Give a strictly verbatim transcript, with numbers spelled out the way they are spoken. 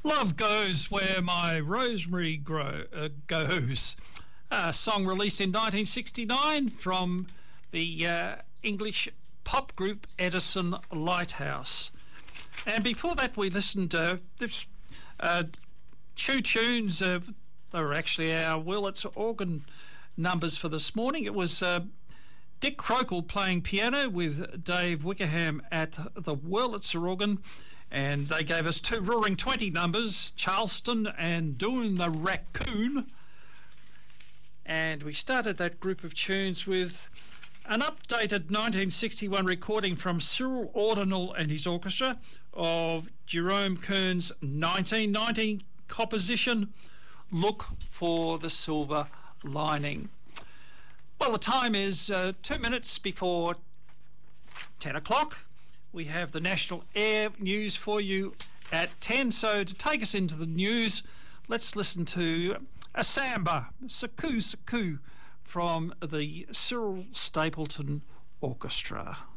Love Goes Where My Rosemary grow, uh, Goes. A song released in nineteen sixty-nine from the uh, English pop group Edison Lighthouse. And before that we listened to this, uh, two tunes. Uh, they were actually our Wurlitzer organ numbers for this morning. It was uh, Dick Crokel playing piano with Dave Wickerham at the Wurlitzer organ, and they gave us two Roaring Twenty numbers, Charleston and Doing the Raccoon. And we started that group of tunes with an updated nineteen sixty-one recording from Cyril Ordinal and his orchestra of Jerome Kern's nineteen ninety composition, Look for the Silver Lining. Well, the time is uh, two minutes before ten o'clock. We have the National Air News for you at ten. So to take us into the news, let's listen to a samba, Saku Saku, from the Cyril Stapleton Orchestra.